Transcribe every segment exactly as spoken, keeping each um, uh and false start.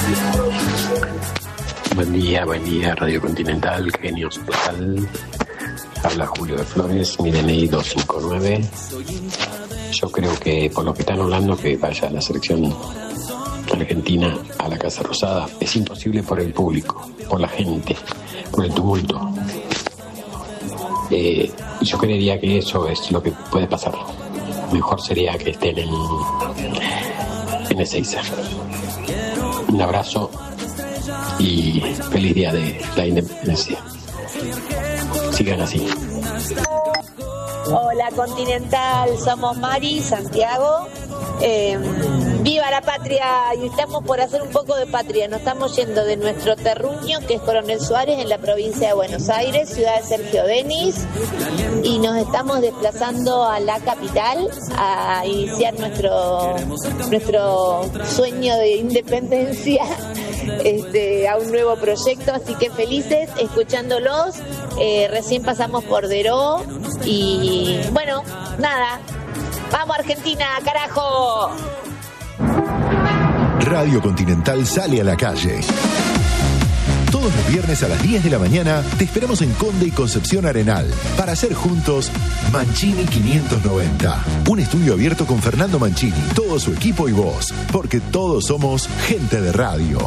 Buen día, buen día, Radio Continental, genios total. Habla Julio de Flores, mi D N I dos cinco nueve. Yo creo que por lo que están hablando que vaya la selección argentina a la Casa Rosada es imposible por el público, por la gente, por el tumulto. Eh, yo creería que eso es lo que puede pasar. Mejor sería que estén en, en Ezeiza. Un abrazo y feliz día de la independencia. Sigan así. Hola Continental, somos Mari, Santiago. Eh, ¡Viva la patria! Y estamos por hacer un poco de patria. Nos estamos yendo de nuestro terruño, que es Coronel Suárez, en la provincia de Buenos Aires, ciudad de Sergio Denis, y nos estamos desplazando a la capital a iniciar nuestro nuestro sueño de independencia, este, a un nuevo proyecto. Así que felices escuchándolos. Eh, recién pasamos por Deró y bueno, nada. ¡Vamos Argentina, carajo! Radio Continental sale a la calle. Todos los viernes a las diez de la mañana te esperamos en Conde y Concepción Arenal para hacer juntos Mancini quinientos noventa. Un estudio abierto con Fernando Mancini, todo su equipo y vos, porque todos somos gente de radio.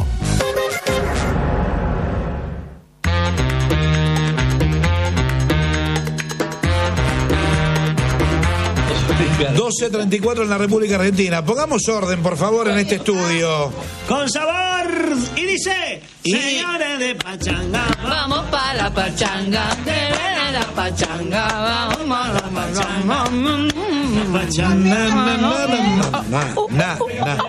doce treinta y cuatro en la República Argentina. Pongamos orden, por favor, en este estudio. Con sabor. Y dice, y... señores de pachanga, vamos pa' la pachanga, que viene la pachanga, vamos a la pachanga. Na, na, na.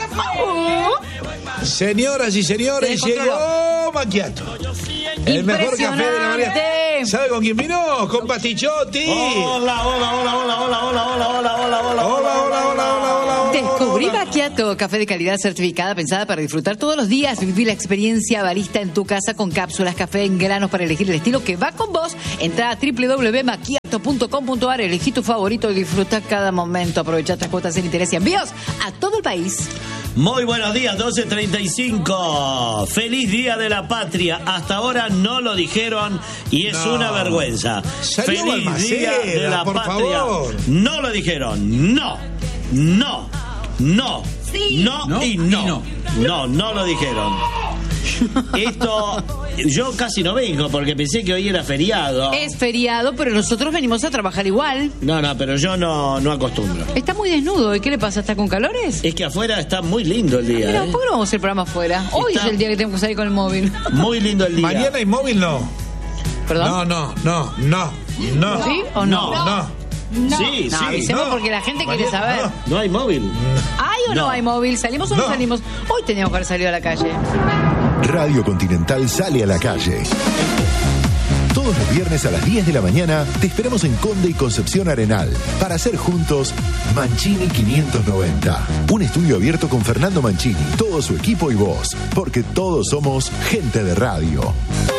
Señoras y señores, llegó Macchiato. El mejor café de la mañana. ¿Sabe con quién vino? Con Pastichotti. Hola, hola, hola, hola, hola, hola, hola, hola, hola, hola, hola, hola, hola, hola, hola. Descubrí Macchiato, café de calidad certificada, pensada para disfrutar todos los días. Vivir la experiencia barista en tu casa con cápsulas, café en granos para elegir el estilo que va con vos. Entra a doble u doble u doble u punto macchiato punto com punto a r, elegí tu favorito y disfruta cada momento. Aprovecha las cuotas sin interés y envíos a todo el país. Muy buenos días, doce treinta y cinco. Feliz Día de la Patria. Hasta ahora no lo dijeron y es no. una vergüenza. Salió Feliz Balmaceda, Día de la por Patria. Favor. No lo dijeron. No. No. No. Sí. No, no y no. no. No, no lo dijeron. Esto, yo casi no vengo porque pensé que hoy era feriado. Es feriado, pero nosotros venimos a trabajar igual. No, no, pero yo no, no acostumbro. Está muy desnudo, ¿y qué le pasa? ¿Está con calores? Es que afuera está muy lindo el día. Pero, ¿eh? ¿por qué no vamos a hacer el programa afuera? Hoy está... es el día que tenemos que salir con el móvil. Muy lindo el día. Mañana hay móvil, no. ¿Perdón? No, no, no, no, no. ¿Sí o no? No, no. No. Sí, no, sí. avisemos no. porque la gente Mañana, quiere saber. No, no hay móvil. ¿Hay o no, no hay móvil? ¿Salimos o no, no salimos? Hoy teníamos que haber salido a la calle. Radio Continental sale a la calle. Todos los viernes a las diez de la mañana te esperamos en Conde y Concepción Arenal para hacer juntos Mancini quinientos noventa. Un estudio abierto con Fernando Mancini, todo su equipo y vos, porque todos somos gente de radio.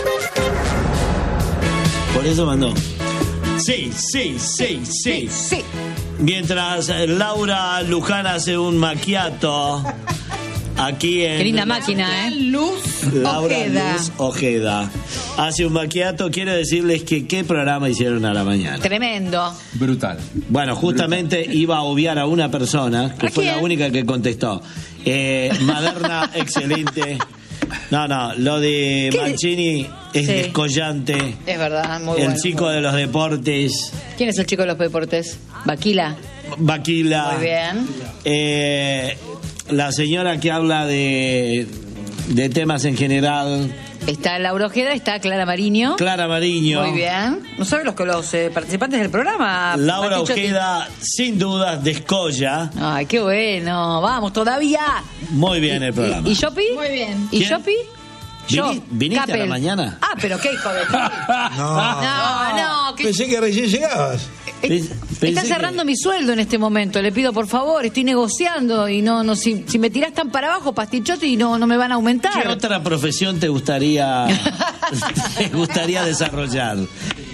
Por eso mandó. Sí, sí, sí, sí. Sí. Mientras Laura Luján hace un macchiato aquí en... Qué linda máquina, ¿eh? Luz Laura Ojeda. Luz Ojeda hace un macchiato. Quiero decirles que qué programa hicieron a la mañana. Tremendo. Brutal. Bueno, justamente Brutal. Iba a obviar a una persona que fue la única que contestó. Eh, Maderna, excelente. No, no, lo de ¿Qué? Mancini es sí. descollante. Es verdad, muy El bueno. chico de los deportes. ¿Quién es el chico de los deportes? Baquila. Baquila. Muy bien. Eh, la señora que habla de, de temas en general. Está Laura Ojeda, está Clara Mariño. Clara Mariño. Muy bien. ¿No saben los, los eh, participantes del programa? Laura Pastichotti. Ojeda, sin dudas, descolla. Ay, qué bueno. Vamos, todavía. Muy bien el programa. ¿Y Shopi? Muy bien. ¿Y Shopi? Yo, ¿Vini, ¿Viniste Capel. a la mañana? Ah, pero qué hijo de... No, no, no. Que... Pensé que recién llegabas. Es, está cerrando que... mi sueldo en este momento. Le pido por favor, estoy negociando y no, no si, si me tirás tan para abajo, Pastichotti, no, no me van a aumentar. ¿Qué otra profesión te gustaría te gustaría desarrollar?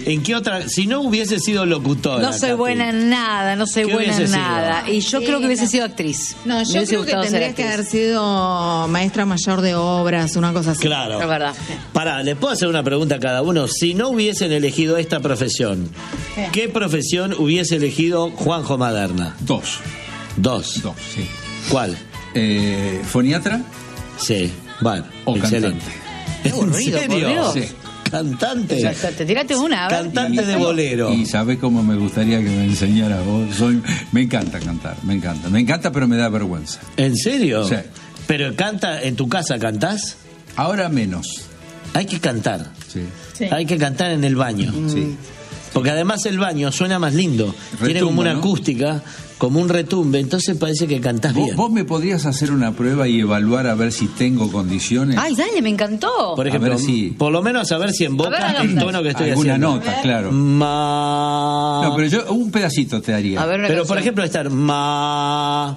¿En qué otra? Si no hubiese sido locutora. No soy Katy, buena en nada, no soy ¿Qué buena en hubiese nada. sido? Y yo Sí, creo que hubiese no. sido actriz. No, Me yo hubiese creo que gustado ser tendría que actriz. haber sido maestra mayor de obras, una cosa así. Claro. Es verdad. Pará, ¿les puedo hacer una pregunta a cada uno? Si no hubiesen elegido esta profesión, ¿Qué? ¿qué profesión hubiese elegido Juanjo Maderna? Dos. Dos. Dos, sí. ¿Cuál? Eh, ¿Foniatra? Sí, bueno, O excelente. Qué aburrido, ¿En por serio? Dios. Sí. Cantante. O sea, te tiraste una, a ver. Cantante de bolero. Y sabes cómo me gustaría que me enseñaras vos. Soy, me encanta cantar, me encanta. Me encanta, pero me da vergüenza. ¿En serio? Sí. Pero canta, ¿en tu casa cantás? Ahora menos. Hay que cantar. Sí. Sí. Hay que cantar en el baño. Sí. Porque además el baño suena más lindo. Tiene Retumba, como una ¿no? acústica, como un retumbe, entonces parece que cantás ¿Vos, bien. vos me podrías hacer una prueba y evaluar a ver si tengo condiciones? Ay, dale, me encantó. Por ejemplo, A ver si- por lo menos a ver si en A ver, boca el hagamos. tono que estoy Alguna haciendo. nota, claro. Ma... No, pero yo un pedacito te daría. A ver, una Pero por canción. ejemplo estar ma...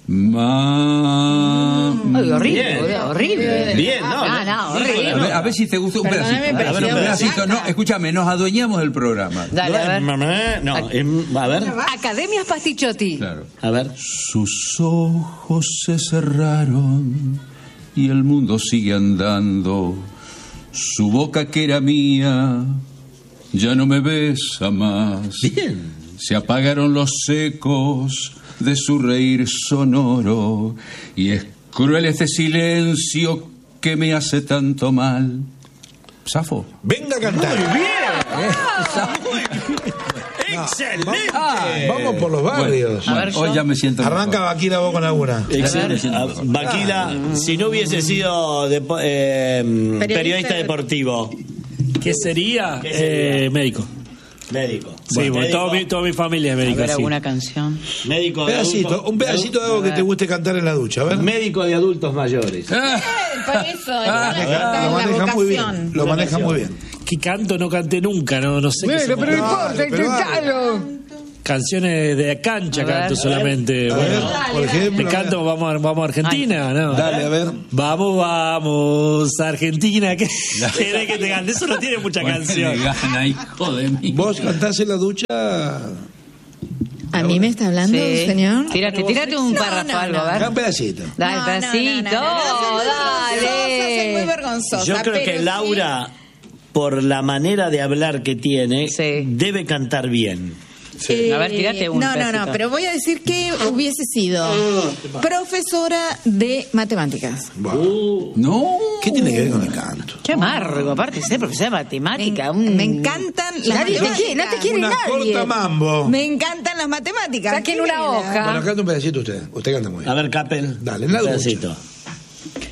Ma... Ay, horrible, Bien. boludo, horrible. Bien, no, Ah, no, no, A horrible. ver, a ver si te gusta un Perdóname, pedacito. pero A ver, si un no- pedacito. No, escúchame, nos adueñamos del programa. Dale, a ver. No, em, a ver, Academias Pastichotti. Claro. a ver. Sus ojos se cerraron y el mundo sigue andando. Su boca que era mía ya no me besa más. Bien. Se apagaron los ecos de su reír sonoro y es cruel este silencio que me hace tanto mal. ¿Zafo? Venga a cantar. ¡Excelente! Ah, vamos por los barrios. A ver, Bueno, hoy yo. ya me siento Arranca mejor. Vaquila vos con alguna. Excelente. Ah, Vaquila, si no hubiese sido depo- eh, periodista deportivo, ¿Qué sería? ¿Qué sería? Eh, médico. médico. Sí, Bueno, porque médico, toda mi, toda mi familia es A médica, ver, sí. alguna canción. médico de Pedacito, adultos- un pedacito de algo que te guste cantar en la ducha, a ver. Médico de adultos mayores. Ah, Por eso, Ah, es Lo la, la maneja muy bien. vocación. Lo maneja muy bien. ¿Qué canto no canté nunca? No, no sé qué son. pero no importa, pero dale. Canciones de cancha A ver, canto a solamente. A Bueno, ver, por ejemplo. me canto, vamos a, vamos a Argentina, ¿no? Dale, a ver. Vamos, vamos, Argentina. ¿Qué querés que te cante? Eso no tiene mucha bueno, canción. le gana, hijo de mí. Vos cantás en la ducha. ¿A mí me está hablando, Sí. señor? Tírate, tírate un No, párrafo, no, algo, no. a ver. Un pedacito. Dale, No, no, pedacito. no, no, no, no, soy muy vergonzosa, soy muy Dale. vergonzosa. Yo creo pero que sí- Laura, por la manera de hablar que tiene, Sí. debe cantar bien. Eh, A ver, tírate un No, no, pedacito. no, pero voy a decir que hubiese sido profesora de matemáticas. No. ¿Qué tiene que ver con el canto? Qué amargo, aparte de ser profesora de matemática. Me, un- me encantan las Nadie te matemáticas. quiere, no te quiere Una nadie. corta mambo. Me encantan las matemáticas. Saquen ¿Qué una me da? hoja. Bueno, canta un pedacito usted. Usted canta muy bien. A ver, Capel. Dale, en la un ducha. pedacito.